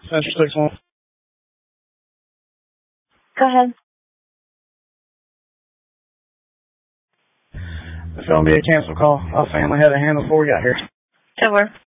Central 6-1. Go ahead. It's going to be a cancel call. Our family had a handle before we got here. Over.